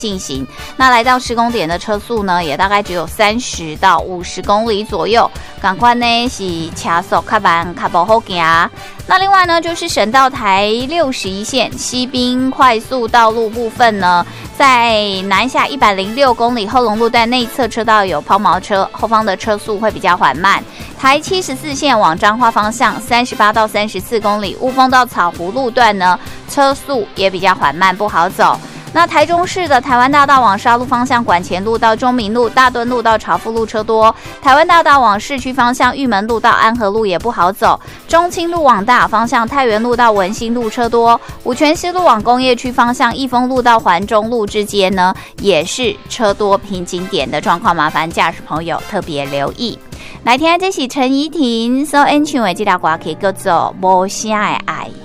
进行。那来到施工点的车速呢，也大概只有30到50公里左右。赶快呢是车速较慢，较不好行。那另外呢，就是省道台61线西滨快速道路部分呢，在南下106公里后龙路段内侧车道有抛锚车，后方的车速会比较缓慢。台74线往彰化方向38到34公里，雾峰到草湖路段呢，车速也比较缓慢，不好走。那台中市的台湾大道往沙鹿方向管前路到中明路、大墩路到朝富路车多；台湾大道往市区方向玉门路到安和路也不好走；中清路往大雅方向太原路到文心路车多；五权西路往工业区方向益丰路到环中路之间呢，也是车多瓶颈点的状况，麻烦驾驶朋友特别留意。来听这是陈怡婷所演唱的这条歌曲，叫做《无声的爱》。